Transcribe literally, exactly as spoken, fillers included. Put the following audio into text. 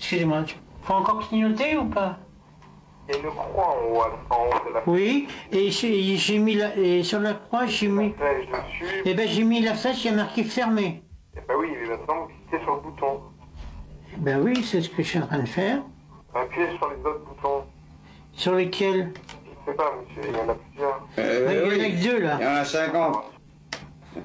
Excusez-moi, tu faut encore clignoter ou pas? Il y a une croix en haut, en haut de la Oui, et j'ai j'ai mis la, et sur la croix, j'ai mis... flèche dessus. Eh ben j'ai mis la flèche, il y a marqué fermé. Et bah oui, mais maintenant vous cliquez sur le bouton. Ben oui, c'est ce que je suis en train de faire. Appuyez sur les autres boutons. Sur lesquels? Je sais pas, monsieur, il y en a plusieurs. Euh, Il y en a oui. que deux là. Il y en a cinquante.